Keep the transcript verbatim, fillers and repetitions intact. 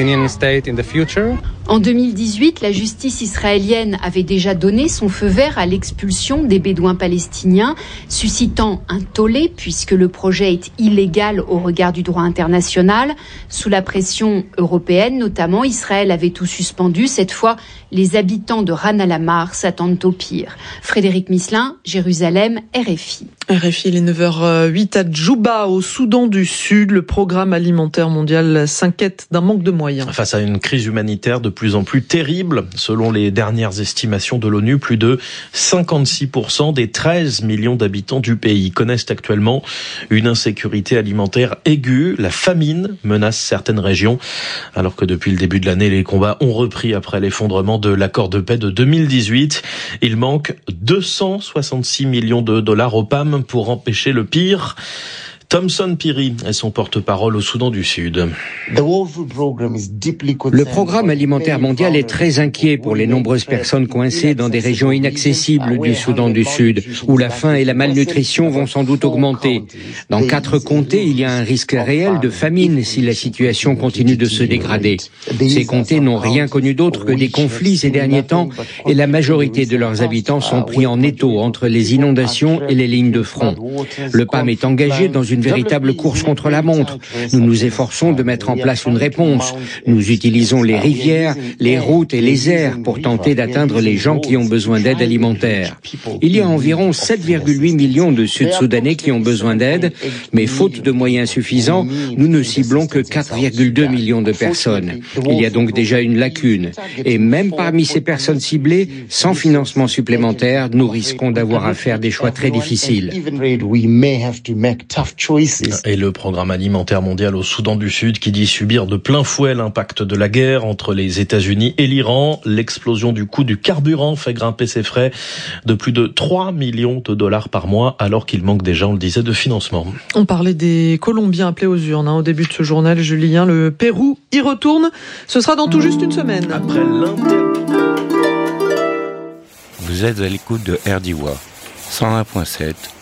Palestinian state in the future. En deux mille dix-huit, la justice israélienne avait déjà donné son feu vert à l'expulsion des Bédouins palestiniens, suscitant un tollé puisque le projet est illégal au regard du droit international. Sous la pression européenne notamment, Israël avait tout suspendu. Cette fois, les habitants de Ran al-Amar s'attendent au pire. Frédéric Misselin, Jérusalem, R F I. R F I, il est neuf heures huit à Djouba, au Soudan du Sud. Le programme alimentaire mondial s'inquiète d'un manque de moyens. Face à une crise humanitaire de plus en plus terrible, selon les dernières estimations de l'ONU, plus de cinquante-six pour cent des treize millions d'habitants du pays connaissent actuellement une insécurité alimentaire aiguë. La famine menace certaines régions, alors que depuis le début de l'année, les combats ont repris après l'effondrement de l'accord de paix de deux mille dix-huit. Il manque deux cent soixante-six millions de dollars au P A M pour empêcher le pire. Thomson Piri est son porte-parole au Soudan du Sud. Le programme alimentaire mondial est très inquiet pour les nombreuses personnes coincées dans des régions inaccessibles du Soudan du Sud, où la faim et la malnutrition vont sans doute augmenter. Dans quatre comtés, il y a un risque réel de famine si la situation continue de se dégrader. Ces comtés n'ont rien connu d'autre que des conflits ces derniers temps, et la majorité de leurs habitants sont pris en étau entre les inondations et les lignes de front. Le P A M est engagé dans une une véritable course contre la montre. Nous nous efforçons de mettre en place une réponse. Nous utilisons les rivières, les routes et les airs pour tenter d'atteindre les gens qui ont besoin d'aide alimentaire. Il y a environ sept virgule huit millions de Sud-Soudanais qui ont besoin d'aide, mais faute de moyens suffisants, nous ne ciblons que quatre virgule deux millions de personnes. Il y a donc déjà une lacune. Et même parmi ces personnes ciblées, sans financement supplémentaire, nous risquons d'avoir à faire des choix très difficiles. Et le programme alimentaire mondial au Soudan du Sud qui dit subir de plein fouet l'impact de la guerre entre les États-Unis et l'Iran. L'explosion du coût du carburant fait grimper ses frais de plus de trois millions de dollars par mois, alors qu'il manque déjà, on le disait, de financement. On parlait des Colombiens appelés aux urnes hein, au début de ce journal, Julien. Le Pérou y retourne. Ce sera dans tout juste une semaine. Après l'inter... Vous êtes à l'écoute de R D W A cent un virgule sept